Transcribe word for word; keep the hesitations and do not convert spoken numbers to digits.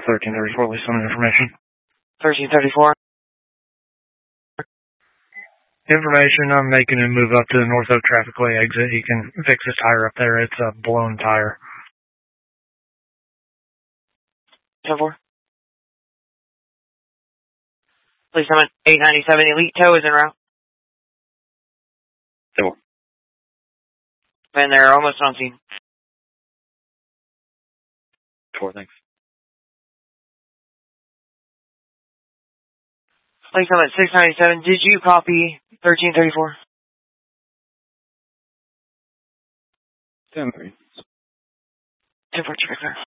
thirteen thirty-four, leave some information. thirteen thirty-four. Information, I'm making him move up to the North Oak Trafficway exit. He can fix his tire up there. It's a blown tire. ten four. Please summon eight ninety-seven Elite Tow is en route. ten four. And they're almost on scene. four, thanks. Please summon six ninety-seven. Did you copy thirteen thirty-four? ten three. ten four, check clear.